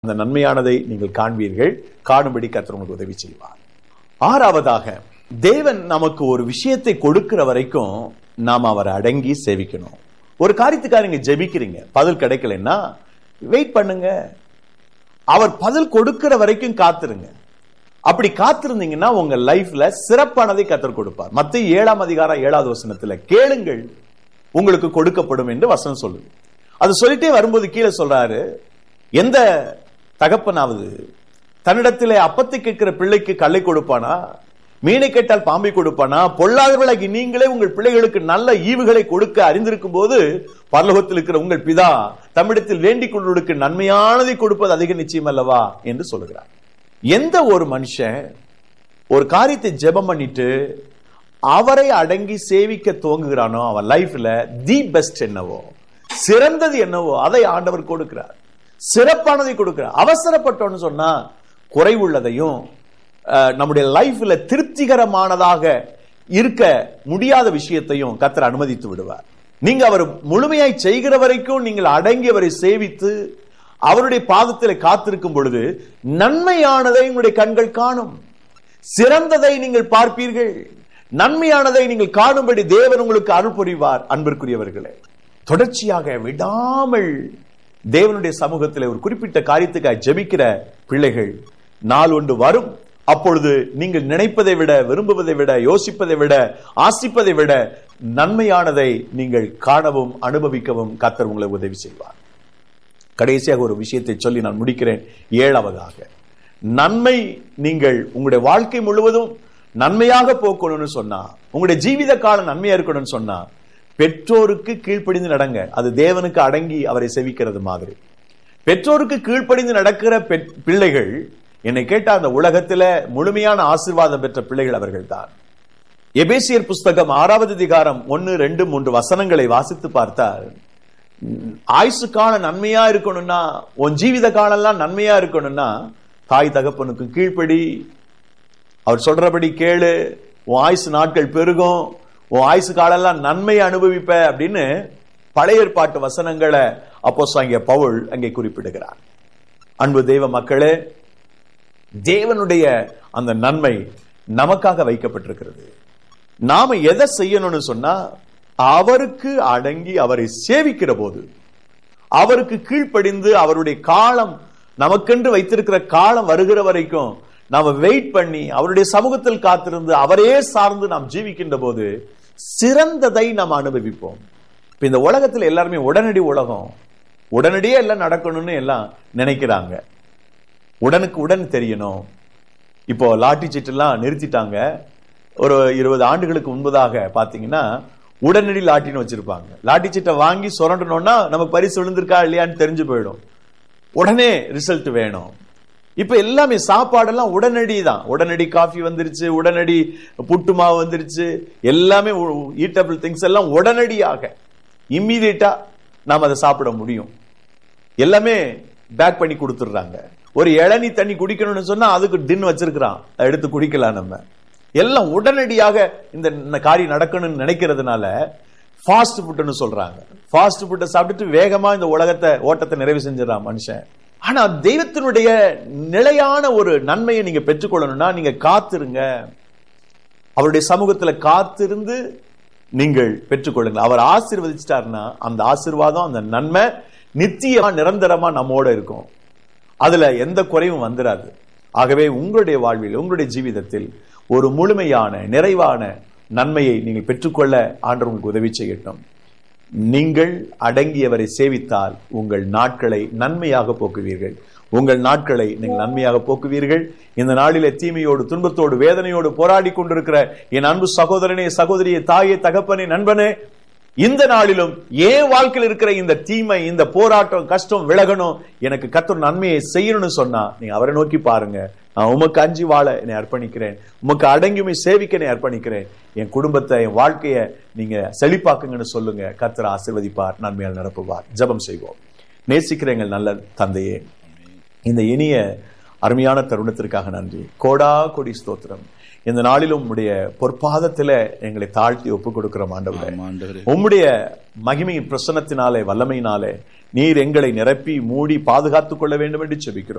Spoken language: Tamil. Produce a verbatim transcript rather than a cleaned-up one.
அந்த நன்மையானதை நீங்கள் காண்பீர்கள். காணும்படி கர்த்தர் உங்களுக்கு உதவி செய்வார். ஆறாவதாக, தேவன் நமக்கு ஒரு விஷயத்தை கொடுக்கிற வரைக்கும் நாம் அவரை அடங்கி சேவிக்கணும். ஒரு காரியத்துக்காக நீங்க ஜெபிக்கிறீங்க, பதில் கிடைக்கலன்னா வெயிட் பண்ணுங்க. அவர் பதில் கொடுக்கிற வரைக்கும் காத்துருங்க. அப்படி காத்திருந்தீங்கன்னா உங்க லைஃப்ல சிறப்பானதை கர்த்தர் கொடுப்பார். மத்தேயு ஏழாம் அதிகாரம் ஏழாவது வசனத்துல கேளுங்கள் உங்களுக்கு கொடுக்கப்படும் என்று வசனம் சொல்லுது. அது சொல்லிட்டே வரும்போது கீழே சொல்றாரு, எந்த தகப்பனாவது தன்னிடத்திலே அப்பத்தை கேட்கிற பிள்ளைக்கு கல்லை கொடுப்பானா? மீனை கேட்டால் பாம்பை கொடுப்பானா? பொல்லாதவர்களாகி நீங்களே உங்கள் பிள்ளைகளுக்கு நல்ல ஈவுகளை கொடுக்க அறிந்திருக்கும் போது பரலோகத்தில் இருக்கிற உங்கள் பிதா தம்மிடத்தில் வேண்டிக் கொள்வதற்கு நன்மையானதை கொடுப்பது அதிக நிச்சயம் அல்லவா என்று சொல்லுகிறார். எந்த ஒரு மனுஷன் ஒரு காரியத்தை ஜெபம் பண்ணிட்டு அவரை அடங்கி சேவிக்க துவங்குகிறானோ அவன் லைஃப்ல தி பெஸ்ட் என்னவோ, சிறந்தது என்னவோ அதை ஆண்டவர் கொடுக்கிறார், சிறப்பானதை கொடுக்கிறார். அவசரப்பட்டோன்னு சொன்னா குறைவுள்ளதையும் நம்முடைய லைஃப்ல திருப்திகரமானதாக இருக்க முடியாத விஷயத்தையும் கர்த்தர் அனுமதித்து விடுவார். நீங்க அவர் முழுமையாய் செய்கிற வரைக்கும் நீங்கள் அடங்கி அவரை சேவித்து அவருடைய பாதத்தில் காத்திருக்கும் பொழுது நன்மையானதை உங்களுடைய கண்கள் காணும், சிறந்ததை நீங்கள் பார்ப்பீர்கள், நன்மையானதை நீங்கள் காணும்படி தேவன் உங்களுக்கு அருள் புரிவார். அன்பிற்குரியவர்களே, தொடர்ச்சியாக விடாமல் தேவனுடைய சமூகத்தில் ஒரு குறிப்பிட்ட காரியத்துக்காக ஜெபிக்கிற பிள்ளைகள் நாள் ஒன்று வரும். அப்பொழுது நீங்கள் நினைப்பதை விட, விரும்புவதை விட, யோசிப்பதை விட, ஆசிப்பதை விட நன்மையானதை நீங்கள் காணவும் அனுபவிக்கவும் கர்த்தர் உங்களை உதவி செய்வார். கடைசியாக ஒரு விஷயத்தை சொல்லி நான் முடிக்கிறேன். ஏழாவதாக, நன்மை நீங்கள் உங்களுடைய வாழ்க்கை முழுவதும் நன்மையாக போக்கணும்னு சொன்னா, உங்களுடைய ஜீவித காலம் நன்மையா இருக்கணும்னு சொன்னா பெற்றோருக்கு கீழ்ப்படிந்து நடங்க. அது தேவனுக்கு அடங்கி அவரை செவிக்கிறது மாதிரி. பெற்றோருக்கு கீழ்ப்படிந்து நடக்கிற பிள்ளைகள், என்னை கேட்ட அந்த உலகத்துல முழுமையான ஆசீர்வாதம் பெற்ற பிள்ளைகள் அவர்கள் தான். எபேசியர் புஸ்தகம் ஆறாவது அதிகாரம் ஒன்னு ரெண்டு மூன்று வசனங்களை வாசித்து பார்த்தால், ஆயுசு காலம் நன்மையா இருக்கணும்னா, உன் ஜீவித காலம் எல்லாம் நன்மையா இருக்கணும்னா தாய் தகப்பனுக்கு கீழ்ப்படி, அவர் சொல்றபடி கேளு, உன் ஆயுசு நாட்கள் பெருகும், உன் ஆயுசு காலம் எல்லாம் நன்மையை அனுபவிப்ப அப்படின்னு பழைய ஏற்பாட்டு வசனங்களை அப்போஸ்தலனாகிய பவுல் அங்கே குறிப்பிடுகிறார். அன்பு தெய்வ மக்களே, தேவனுடைய அந்த நன்மை நமக்காக வைக்கப்பட்டிருக்கிறது. நாம எதை செய்யணும்னு சொன்னா, அவருக்கு அடங்கி அவரை சேவிக்கிற போது, அவருக்கு கீழ்ப்படிந்து அவருடைய காலம் நமக்கென்று வைத்திருக்கிற காலம் வருகிற வரைக்கும் நாம வெயிட் பண்ணி அவருடைய சமூகத்தில் காத்திருந்து அவரே சார்ந்து நாம் ஜீவிக்கின்ற போது சிறந்ததை நாம் அனுபவிப்போம். இப்ப இந்த உலகத்தில் எல்லாருமே உடனடி உலகம், உடனடியே எல்லாம் நடக்கணும்னு எல்லாம் நினைக்கிறாங்க. உடனுக்கு உடன் தெரியணும். இப்போ லாட்டி சீட்டு எல்லாம் நிறுத்திட்டாங்க. ஒரு இருபது ஆண்டுகளுக்கு முன்பதாக பாத்தீங்கன்னா உடனடி லாட்டின்னு வச்சிருப்பாங்க. லாட்டி சீட்டை வாங்கி சுரண்டணும்னா நமக்கு பரிசு விழுந்திருக்கா இல்லையான்னு தெரிஞ்சு போயிடும். உடனே ரிசல்ட் வேணும். இப்ப எல்லாமே சாப்பாடெல்லாம் உடனடி தான். உடனடி காஃபி வந்துருச்சு, உடனடி புட்டு மாவு வந்துருச்சு, எல்லாமே ஈட்டபிள் திங்ஸ் எல்லாம் உடனடியாக இம்மீடியட்டா நாம் அதை சாப்பிட முடியும். எல்லாமே பேக் பண்ணி கொடுத்துடுறாங்க. ஒரு இளநீ தண்ணி குடிக்கணும்னு சொன்னா அதுக்கு டின் வச்சிருக்கிறான், எடுத்து குடிக்கலாம். நம்ம எல்லாம் உடனடியாக இந்த காரியம் நடக்கணும்னு நினைக்கிறதுனால ஃபாஸ்ட் ஃபுட்னு சொல்றாங்க. ஃபாஸ்ட் ஃபுட்டை சாப்பிட்டுட்டு வேகமா இந்த உலகத்தை ஓட்டத்தை நிறைவு செஞ்சிடறான் மனுஷன். ஆனா தெய்வத்தினுடைய நிலையான ஒரு நன்மையை நீங்க பெற்றுக்கொள்ளணும்னா நீங்க காத்திருங்க. அவருடைய சமூகத்துல காத்திருந்து நீங்கள் பெற்றுக்கொள்ளுங்க. அவர் ஆசீர்வதிச்சிட்டாருன்னா அந்த ஆசீர்வாதம், அந்த நன்மை நித்தியமா நிரந்தரமா நம்மோட இருக்கும். அதுல எந்த குறைவும் வந்துடாது. ஆகவே உங்களுடைய வாழ்வில், உங்களுடைய ஜீவிதத்தில் ஒரு முழுமையான நிறைவான நன்மையை நீங்கள் பெற்றுக்கொள்ள ஆண்டவர் உங்களுக்கு உதவி செய்யட்டும். நீங்கள் அடங்கியவரை சேவித்தால் உங்கள் நாட்களை நன்மையாக போக்குவீர்கள். உங்கள் நாட்களை நீங்கள் நன்மையாக போக்குவீர்கள். இந்த நாளிலே தீமையோடு, துன்பத்தோடு, வேதனையோடு போராடி கொண்டிருக்கிற என் அன்பு சகோதரனே, சகோதரியே, தாயே, தகப்பனே, நண்பனே, இந்த நாளிலும் ஏன் வாழ்க்கையில் இருக்கிற இந்த தீமை, இந்த போராட்டம், கஷ்டம் விலகணும், எனக்கு கர்த்தர் நன்மையை செய்யணும்னு சொன்னா நீங்க அவரை நோக்கி பாருங்க. நான் உமக்கு அஞ்சி வாழ என்னை அர்ப்பணிக்கிறேன், உமக்கு அடங்கியுமே சேவிக்க என்னை அர்ப்பணிக்கிறேன், என் குடும்பத்தை, என் வாழ்க்கையை நீங்க செழிப்பாக்குங்கன்னு சொல்லுங்க. கர்த்தர் ஆசீர்வதிப்பார், நன்மையால் நிரப்புவார். ஜெபம் செய்வோம். நேசிக்கிற எங்கள் நல்ல தந்தையே, இந்த இனிய அருமையான தருணத்திற்காக நன்றி. கோடா கோடி ஸ்தோத்திரம். இந்த நாளிலும் உம்முடைய பொற்பாதத்தில எங்களை தாழ்த்தி ஒப்புக் கொடுக்கிறோம் ஆண்டவரே. உம்முடைய மகிமையின் பிரசன்னத்தினாலே, வல்லமையினாலே நீர் எங்களை நிரப்பி மூடி பாதுகாத்துக் கொள்ள வேண்டும் என்று செபிக்கிறோம்.